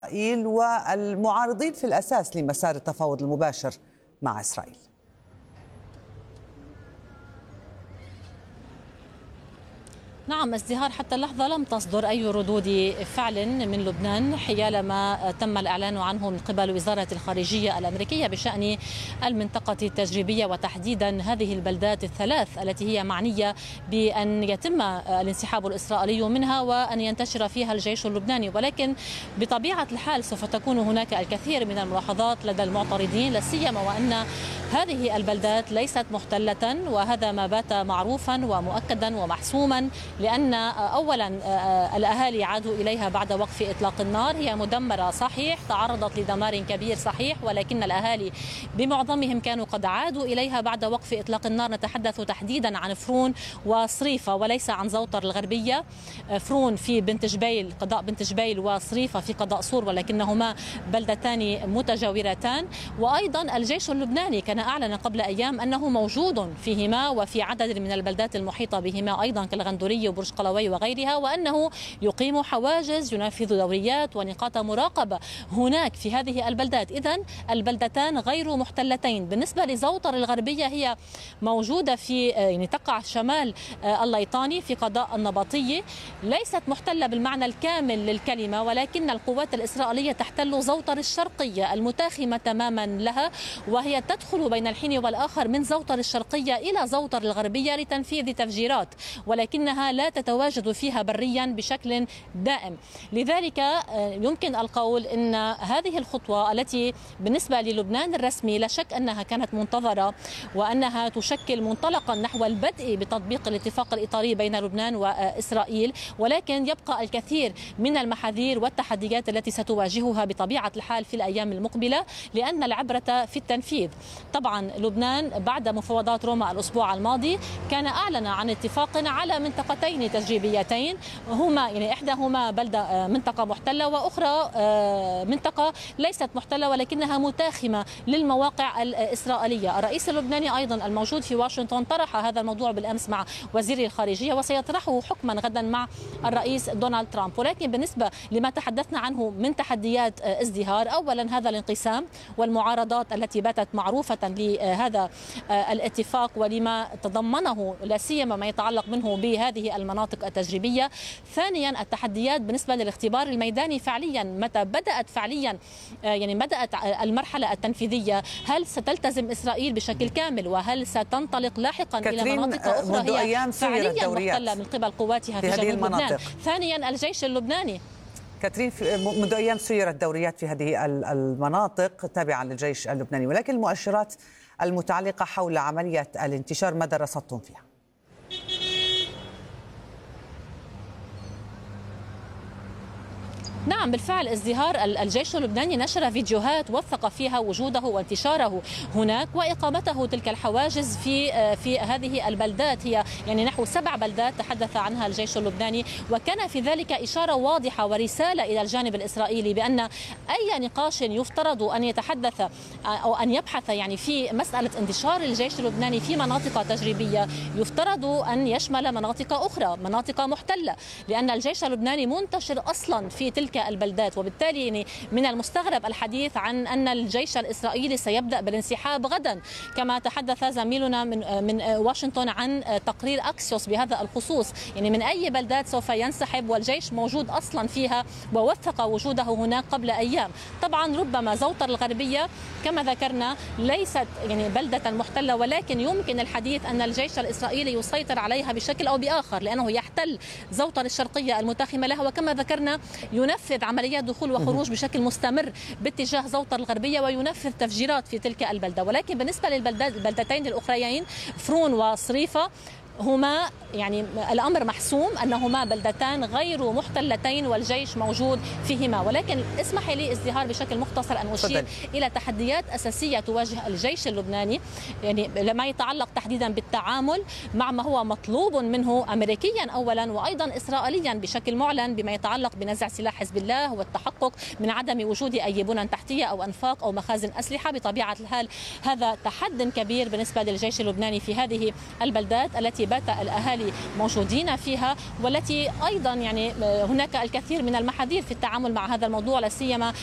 إسرائيل والمعارضين في الأساس لمسار التفاوض المباشر مع إسرائيل. نعم، ازدهار حتى اللحظة لم تصدر أي ردود فعل من لبنان حيال تم الإعلان عنه من قبل وزارة الخارجية الأمريكية بشأن المنطقة التجريبية، وتحديدا هذه البلدات الثلاث التي هي معنية بأن يتم الانسحاب الإسرائيلي منها وأن ينتشر فيها الجيش اللبناني. ولكن بطبيعة الحال سوف تكون هناك الكثير من الملاحظات لدى المعترضين، لا سيما وأن هذه البلدات ليست محتلة، وهذا ما بات معروفا ومؤكدا ومحسوما، لأن أولا الأهالي عادوا إليها بعد وقف إطلاق النار. هي مدمرة صحيح، تعرضت لدمار كبير صحيح، ولكن الأهالي بمعظمهم كانوا قد عادوا إليها بعد وقف إطلاق النار. نتحدث تحديدا عن فرون وصريفة وليس عن زوطر الغربية. فرون في بنت جبيل، قضاء بنت جبيل، وصريفة في قضاء صور، ولكنهما بلدتان متجاورتان. وأيضا الجيش اللبناني كان أعلن قبل أيام أنه موجود فيهما وفي عدد من البلدات المحيطة بهما أيضا كالغندورية وبرج قلوي وغيرها، وأنه يقيم حواجز، ينفذ دوريات ونقاط مراقبة هناك في هذه البلدات. إذن البلدتان غير محتلتين. بالنسبة لزوطر الغربية هي موجودة في يعني تقع شمال الليطاني في قضاء النبطية، ليست محتلة بالمعنى الكامل للكلمة، ولكن القوات الإسرائيلية تحتل زوطر الشرقية المتاخمة تماما لها، وهي تدخل بين الحين والآخر من زوطر الشرقية إلى زوطر الغربية لتنفيذ تفجيرات، ولكنها لا تتواجد فيها بريا بشكل دائم. لذلك يمكن القول أن هذه الخطوة التي بالنسبة للبنان الرسمي لا شك أنها كانت منتظرة، وأنها تشكل منطلقا نحو البدء بتطبيق الاتفاق الإطاري بين لبنان وإسرائيل، ولكن يبقى الكثير من المحاذير والتحديات التي ستواجهها بطبيعة الحال في الأيام المقبلة، لأن العبرة في التنفيذ. طبعا لبنان بعد مفاوضات روما الأسبوع الماضي كان أعلن عن اتفاق على منطقتين تجريبيتين، هما يعني إحداهما بلدة منطقة محتلة، وأخرى منطقة ليست محتلة ولكنها متاخمة للمواقع الإسرائيلية. الرئيس اللبناني أيضا الموجود في واشنطن طرح هذا الموضوع بالأمس مع وزير الخارجية، وسيطرحه حكما غدا مع الرئيس دونالد ترامب. ولكن بالنسبة لما تحدثنا عنه من تحديات ازدهار، أولا هذا الانقسام والمعارضات التي باتت معروفة لهذا الاتفاق ولما تضمنه، لا سيما ما يتعلق منه بهذه المناطق التجريبية. ثانيا التحديات بالنسبة للاختبار الميداني فعليا، متى بدأت فعليا يعني بدأت المرحلة التنفيذية، هل ستلتزم إسرائيل بشكل كامل، وهل ستنطلق لاحقا إلى مناطق أخرى هي فعليا محتلة من قبل قواتها في جنوب لبنان. ثانيا الجيش اللبناني. كاترين، منذ أيام سيرت دوريات في هذه المناطق تابعة للجيش اللبناني، ولكن المؤشرات المتعلقة حول عملية الانتشار ماذا رصدتم فيها؟ نعم بالفعل ازدهار الجيش اللبناني نشر فيديوهات وثق فيها وجوده وانتشاره هناك وإقامته تلك الحواجز في هذه البلدات. هي يعني نحو 7 بلدات تحدث عنها الجيش اللبناني، وكان في ذلك إشارة واضحة ورسالة إلى الجانب الإسرائيلي بأن أي نقاش يفترض أن يتحدث أو أن يبحث يعني في مسألة انتشار الجيش اللبناني في مناطق تجريبية يفترض أن يشمل مناطق أخرى، مناطق محتلة، لأن الجيش اللبناني منتشر أصلا في تلك البلدات. وبالتالي يعني من المستغرب الحديث عن أن الجيش الإسرائيلي سيبدأ بالانسحاب غدا، كما تحدث زميلنا من واشنطن عن تقرير أكسيوس بهذا الخصوص. يعني من أي بلدات سوف ينسحب والجيش موجود أصلا فيها ووثق وجوده هناك قبل أيام. طبعا ربما زوطر الغربية كما ذكرنا ليست يعني بلدة محتلة، ولكن يمكن الحديث أن الجيش الإسرائيلي يسيطر عليها بشكل أو بآخر، لأنه يحتل زوطر الشرقية المتاخمة لها، وكما ذكرنا ينفذ عمليات دخول وخروج بشكل مستمر باتجاه زوطر الغربية وينفذ تفجيرات في تلك البلدة. ولكن بالنسبة للبلدتين الأخريين فرون وصريفة هما يعني الأمر محسوم أنهما بلدتان غير محتلتين والجيش موجود فيهما. ولكن اسمح لي ازدهار بشكل مختصر أن أشير إلى تحديات أساسية تواجه الجيش اللبناني، يعني لما يتعلق تحديدا بالتعامل مع ما هو مطلوب منه أمريكيا أولا وأيضا إسرائيليا بشكل معلن بما يتعلق بنزع سلاح حزب الله والتحقق من عدم وجود أي بنى تحتية أو أنفاق أو مخازن أسلحة. بطبيعة الحال هذا تحد كبير بالنسبة للجيش اللبناني في هذه البلدات التي التي بات الأهالي موجودين فيها، والتي أيضا يعني هناك الكثير من المحاذير في التعامل مع هذا الموضوع، لا سيما